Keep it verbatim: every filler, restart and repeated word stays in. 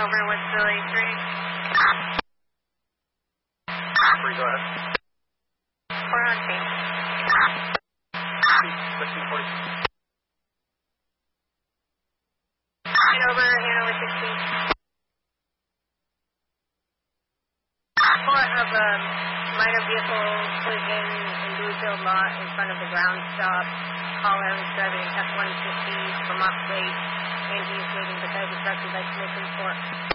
over with Billy three. Three, go ahead. Four on scene. fifteen forty. Hanover, Hanover sixteen. Report of a minor vehicle collision in Louisville lot in front of the ground stop. Caller is driving F one fifty Vermont plate, and he is waiting beside the truck. We'd like to make a report.